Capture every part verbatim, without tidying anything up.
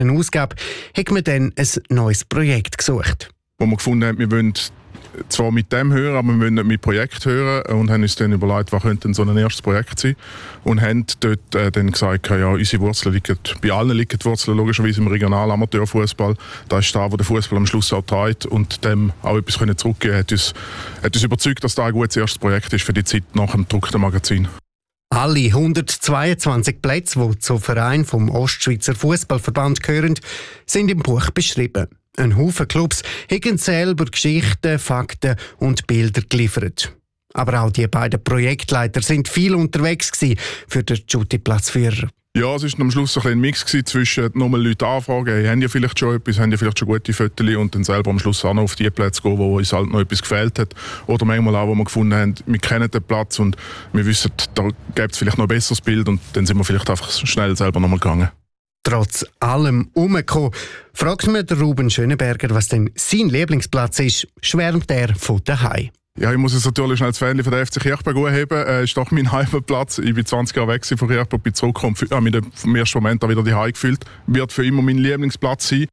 eine Ausgabe hat man dann ein neues Projekt gesucht. Wo wir gefunden haben, wir wollen zwar mit dem hören, aber wir wollen nicht mit Projekt hören und haben uns dann überlegt, was könnte denn so ein erstes Projekt sein und haben dort äh, dann gesagt, ja, unsere Wurzeln liegen, bei allen liegen die Wurzeln logischerweise im Regional-Amateurfußball. Das ist da, wo der Fußball am Schluss auch trägt und dem auch etwas können zurückgeben hat uns, hat uns überzeugt, dass das ein gutes erstes Projekt ist für die Zeit nach dem gedruckten Magazin. Alle hundertzweiundzwanzig Plätze, die zum Verein vom Ostschweizer Fußballverband gehören, sind im Buch beschrieben. Ein Haufen Clubs haben selber Geschichten, Fakten und Bilder geliefert. Aber auch die beiden Projektleiter sind viel unterwegs gewesen für den Jutti-Platzführer. Ja, es war am Schluss ein, ein Mix zwischen nochmal Leute anfragen, hey, haben ja vielleicht schon etwas, haben ja vielleicht schon gute Fotos und dann selber am Schluss auch noch auf die Plätze gehen, wo uns halt noch etwas gefehlt hat. Oder manchmal auch, wo wir gefunden haben, wir kennen den Platz und wir wissen, da gibt es vielleicht noch ein besseres Bild und dann sind wir vielleicht einfach schnell selber nochmal gegangen. Trotz allem Umgekommen fragt man Ruben Schönenberger, was denn sein Lieblingsplatz ist, schwärmt er von daheim. Ja, ich muss es natürlich schnell als Fan von der F C Kirchberg anheben. Es äh, ist doch mein Heimatplatz. Ich bin zwanzig Jahre weg von Kirchberg, bin zurückgekommen, habe mich im ersten Moment auch wieder daheim gefühlt. Wird für immer mein Lieblingsplatz sein.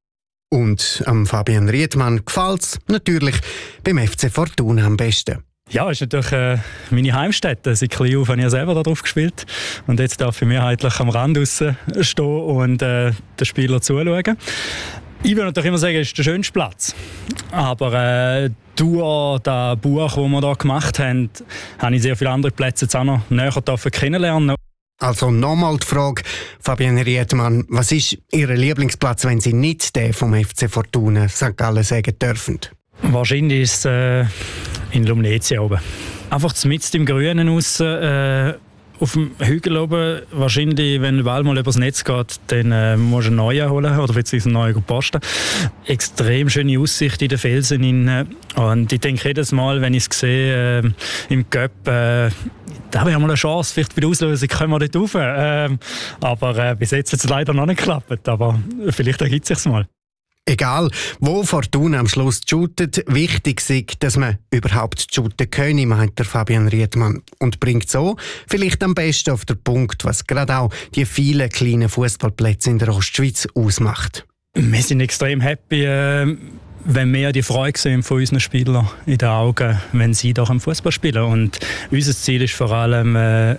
Und am Fabian Riedmann gefällt es natürlich beim F C Fortuna am besten. Ja, ist natürlich äh, meine Heimstätte. Seit klein auf habe ich ja selber da drauf gespielt. Und jetzt darf ich mehrheitlich am Rand stehen und äh, den Spielern zuschauen. Ich würde natürlich immer sagen, es ist der schönste Platz. Aber äh, durch das Buch, das wir hier gemacht haben, habe ich sehr viele andere Plätze jetzt auch noch näher kennenlernen. Also nochmal die Frage, Fabian Riedmann, was ist Ihr Lieblingsplatz, wenn Sie nicht den vom F C Fortuna Sankt Gallen sagen dürfen? Wahrscheinlich ist es äh, in Lumnezia oben. Einfach mitten im Grünen raus, äh, auf dem Hügel oben. Wahrscheinlich, wenn der Ball mal übers Netz geht, dann äh, musst du einen neuen holen oder beziehungsweise einen neuen posten. Extrem schöne Aussicht in den Felsen. In, und ich denke jedes Mal, wenn ich es sehe, äh, im Cup, äh, da habe ich mal eine Chance, vielleicht bei der Auslösung können wir dort rauf. Äh, aber äh, bis jetzt hat es leider noch nicht geklappt. Aber vielleicht ergibt es sich mal. Egal, wo Fortuna am Schluss shootet, wichtig ist, dass man überhaupt shooten können, meint der Fabian Riedmann. Und bringt so vielleicht am besten auf den Punkt, was gerade auch die vielen kleinen Fußballplätze in der Ostschweiz ausmacht. Wir sind extrem happy, äh, wenn wir die Freude sehen von unseren Spielern in den Augen, wenn sie doch am Fußball spielen. Und unser Ziel ist vor allem, äh,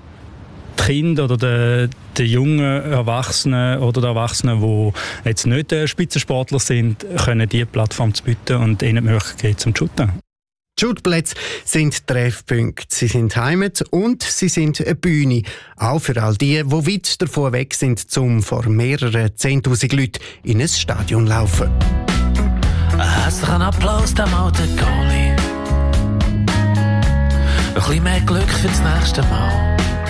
die Kinder oder die, die jungen Erwachsenen oder die Erwachsenen, die jetzt nicht Spitzensportler sind, können diese Plattform zu bieten und ihnen die Möglichkeit zum Shooten. Die Shootplätze sind Treffpunkte, sie sind Heimat und sie sind eine Bühne. Auch für all die, die weit davon weg sind, um vor mehreren zehntausend Leuten in ein Stadion zu laufen. Ein herzlichen Applaus dem alten Goalie. Ein bisschen mehr Glück für das nächste Mal.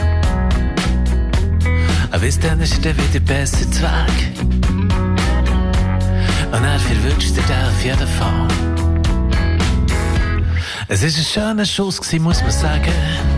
Aber bis dann ist er wieder besser zu Weg. Und er verwünscht dir auf jeden Fall. Es war ein schöner Schuss, muss man sagen.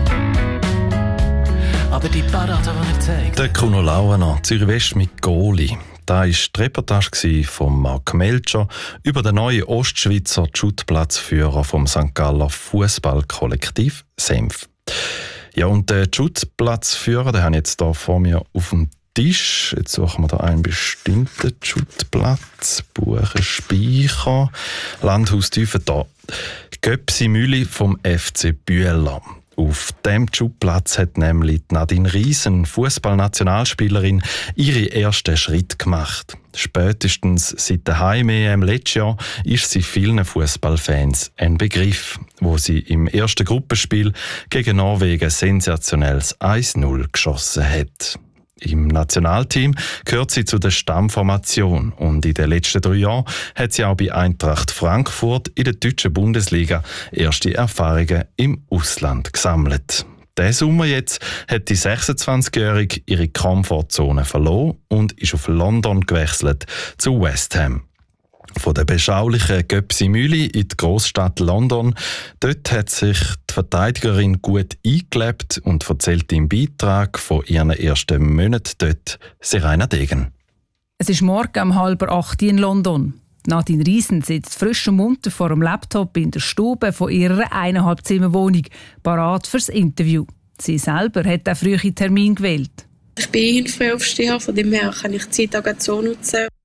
Aber die Parade, die er zeigt... Der Kuno Lauener, Zürich West mit Goalie. Da war die Reportage von Marc Melcher über den neuen Ostschweizer Schuttplatzführer vom Sankt Galler Fußballkollektiv Senf. Ja, und den Schuttplatzführer, den habe ich jetzt hier vor mir auf dem Tisch. Jetzt suchen wir da einen bestimmten Schuttplatz. Buchenspeicher. Landhaustiefe da. Göpsi Mühle vom F C Bühler. Auf diesem Schuttplatz hat nämlich Nadine Riesen, Fußballnationalspielerin, ihre ersten Schritte gemacht. Spätestens seit der Heim-E M letztes Jahr ist sie vielen Fußballfans ein Begriff, wo sie im ersten Gruppenspiel gegen Norwegen sensationelles eins null geschossen hat. Im Nationalteam gehört sie zu der Stammformation und in den letzten drei Jahren hat sie auch bei Eintracht Frankfurt in der deutschen Bundesliga erste Erfahrungen im Ausland gesammelt. Diesen Sommer jetzt hat die sechsundzwanzigjährige ihre Komfortzone verloren und ist auf London gewechselt zu West Ham. Von der beschaulichen Göpsi Mühle in die Großstadt London. Dort hat sich die Verteidigerin gut eingelebt und erzählt im Beitrag von ihren ersten Monaten dort Serena Degen. Es ist morgen um halb acht in London. Nadine Riesen sitzt frisch und munter vor dem Laptop in der Stube von ihrer eineinhalb Zimmer Wohnung, parat fürs Interview. Sie selber hat den frühen Termin gewählt. Ich bin früh aufstehen, von dem her kann ich die Zeit auch so nutzen.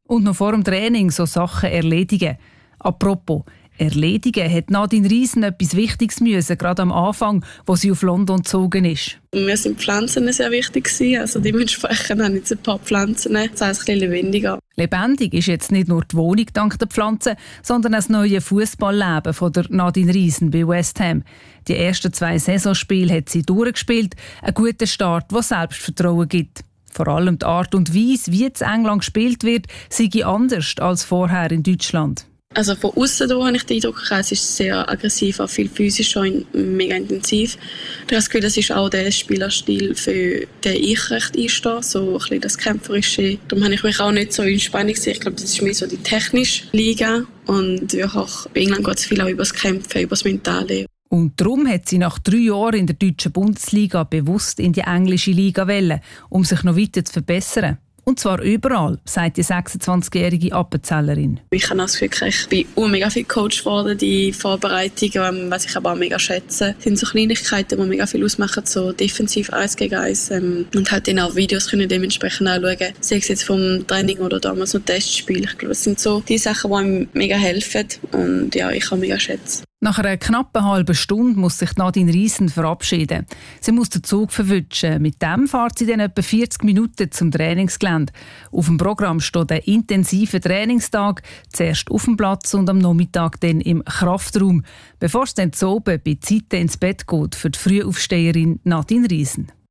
Und noch vor dem Training so Sachen erledigen. Apropos, erledigen hat Nadine Riesen etwas Wichtiges müssen, gerade am Anfang, wo sie auf London gezogen ist. Mir sind Pflanzen sehr wichtig gewesen, also dementsprechend habe ich jetzt ein paar Pflanzen, das heißt ein bisschen lebendiger. Lebendig ist jetzt nicht nur die Wohnung dank der Pflanzen, sondern das neue Fußballleben von der Nadine Riesen bei West Ham. Die ersten zwei Saisonspiele hat sie durchgespielt, ein guter Start, der Selbstvertrauen gibt. Vor allem die Art und Weise, wie in England gespielt wird, sei anders als vorher in Deutschland. Also von außen habe ich den Eindruck, es ist sehr aggressiv, auch viel physischer und mega intensiv. Ich habe das Gefühl, das ist auch der Spielerstil, für den ich recht einstehe, so ein bisschen das Kämpferische. Darum habe ich mich auch nicht so in Spannung gesehen. Ich glaube, das ist mehr so die technische Liga und auch bei England geht es viel auch über das Kämpfen, über das Mentale. Und darum hat sie nach drei Jahren in der deutschen Bundesliga bewusst in die englische Liga wählen, um sich noch weiter zu verbessern. Und zwar überall, sagt die sechsundzwanzigjährige Appenzellerin. Ich habe das Gefühl, ich bin auch mega viel Coach geworden, die Vorbereitungen, was ich aber auch mega schätze. Das sind so Kleinigkeiten, die mega viel ausmachen, so defensiv eins gegen eins. Ähm, und halt dann auch Videos können dementsprechend anschauen. Sei es jetzt vom Training oder damals noch Testspiel. Ich glaube, das sind so die Sachen, die einem mega helfen. Und ja, ich kann mega schätzen. Nach einer knappen halben Stunde muss sich Nadine Riesen verabschieden. Sie muss den Zug verwutschen. Mit dem fährt sie dann etwa vierzig Minuten zum Trainingsgelände. Auf dem Programm steht ein intensiver Trainingstag, zuerst auf dem Platz und am Nachmittag dann im Kraftraum, bevor es dann zu oben bei Zeiten ins Bett geht für die Frühaufsteherin Nadine Riesen.